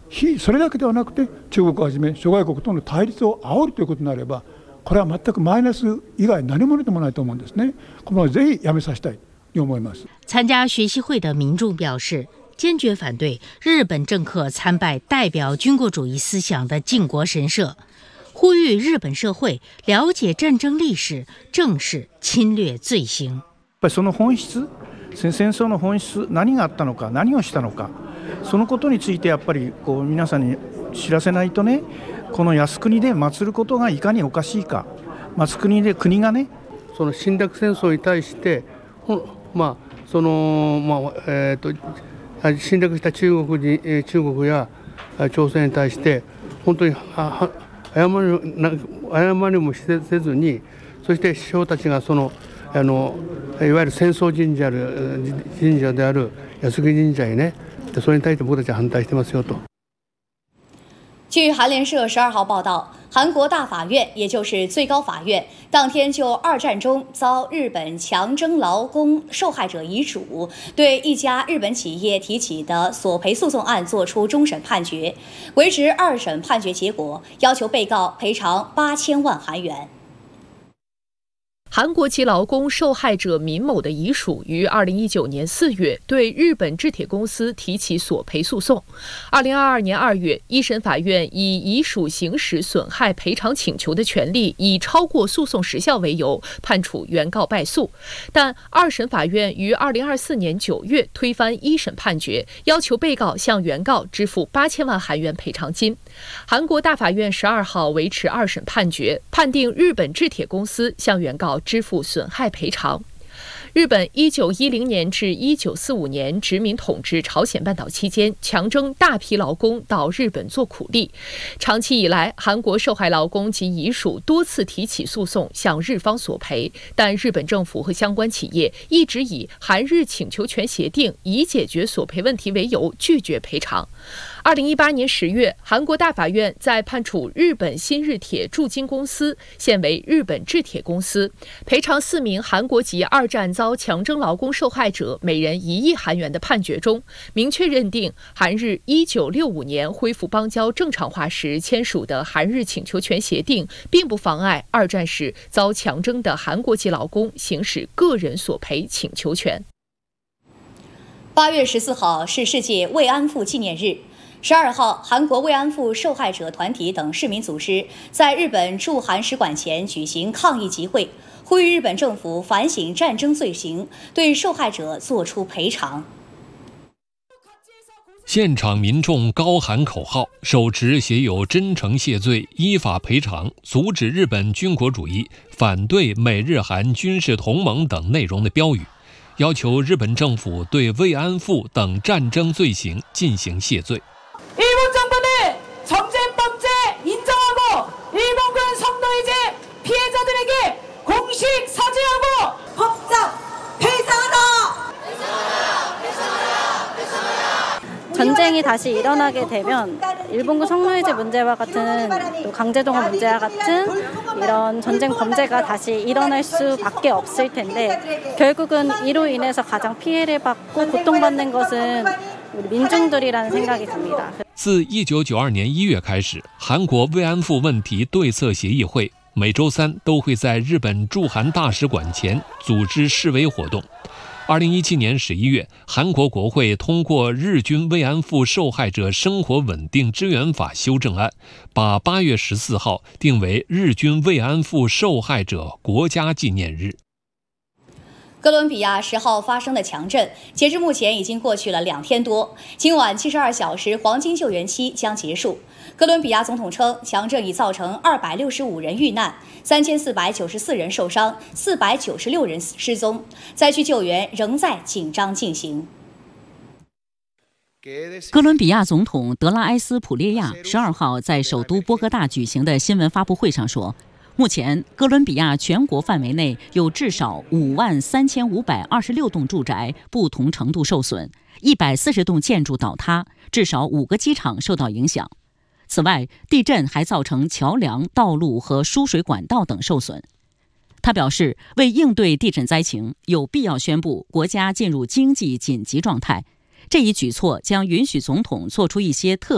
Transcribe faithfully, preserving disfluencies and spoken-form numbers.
それだけではなくて中国をはじめ諸外国との対立を煽るということになれば、これは全くマイナス以外何者でもないと思うんですね。このぜひやめさせたいと思います。 参加学习会的民众表示，坚决反对日本政客参拜代表军国主义思想的靖国神社，呼吁日本社会了解战争历史，正视侵略罪行。 やっぱりその本質、戦争の本質、何があったのか、何をしたのか、そのことについてやっぱりこう皆さんに知らせないとね、この靖国で祀ることがいかにおかしいか、靖国で国がね、 その侵略戦争に対して、まあそのまあえっと侵略した中国に中国や朝鮮に対して本当に謝り謝りもせずに、そして首相たちがそのあのいわゆる戦争神社神社である靖国神社にね、それに対して僕たちは反対してますよと。 据韩联社十二号报道，韩国大法院，也就是最高法院，当天就二战中遭日本强征劳工受害者遗属对一家日本企业提起的索赔诉讼案作出终审判决，维持二审判决结果，要求被告赔偿八千万韩元。 韩国籍劳工受害者民某的遗属于二零一九年四月对日本制铁公司提起索赔诉讼。二零二二年二月，一审法院以遗属行使损害赔偿请求的权利已超过诉讼时效为由，判处原告败诉。但二审法院于二零二四年九月推翻一审判决，要求被告向原告支付八千万韩元赔偿金。韩国大法院十二号维持二审判决，判定日本制铁公司向原告支付损害赔偿。日本一九一零年至一九四五年殖民统治朝鲜半岛期间，强征大批劳工到日本做苦力。长期以来，韩国受害劳工及遗属多次提起诉讼向日方索赔，但日本政府和相关企业一直以韩日请求权协定已解决索赔问题为由，拒绝赔偿。二零一八年十月，韩国大法院在判处日本新日铁铸金公司现为日本制铁公司赔偿四名韩国籍二战遭强征劳工受害者每人一亿韩元的判决中，明确认定韩日一九六五年恢复邦交正常化时签署的韩日请求权协定，并不妨碍二战时遭强征的韩国籍劳工行使个人索赔请求权。 八月十四号是世界慰安妇纪念日。十二号，韩国慰安妇受害者团体等市民组织在日本驻韩使馆前举行抗议集会，呼吁日本政府反省战争罪行，对受害者作出赔偿。 现场民众高喊口号，手持写有真诚谢罪、依法赔偿、阻止日本军国主义、反对美日韩军事同盟等内容的标语，要求日本政府对慰安妇等战争罪行进行谢罪。 일본 정부는 전쟁 범죄 인정하고 일본군 성노예제 피해자들에게 공식 사죄하고 법적 배상하라! 배상하라! 배상하라! 배상하라! 전쟁이 다시 일어나게 되면 일본군 성노예제 문제와 같은 또 강제동원 문제와 같은 이런 전쟁 범죄가 다시 일어날 수밖에 없을 텐데 결국은 이로 인해서 가장 피해를 받고 고통받는 것은 우리 민중들이라는 생각이 듭니다. 自一九九二年一月开始，韩国慰安妇问题对策协议会每周三都会在日本驻韩大使馆前组织示威活动。二零一七年十一月，韩国国会通过《日军慰安妇受害者生活稳定支援法》修正案，把八月十四号定为日军慰安妇受害者国家纪念日。 哥伦比亚十号发生的强震，截至目前已经过去了两天多。今晚七十二小时黄金救援期将结束。哥伦比亚总统称，强震已造成二百六十五人遇难，三千四百九十四人受伤，四百九十六人失踪，灾区救援仍在紧张进行。 哥伦比亚总统德拉埃斯普列亚十二号在首都波哥大举行的新闻发布会上说， 目前，哥伦比亚全国范围内有至少五万三千五百二十六栋住宅不同程度受损，一百四十栋建筑倒塌，至少五个机场受到影响。此外，地震还造成桥梁、道路和输水管道等受损。他表示，为应对地震灾情，有必要宣布国家进入经济紧急状态。这一举措将允许总统做出一些特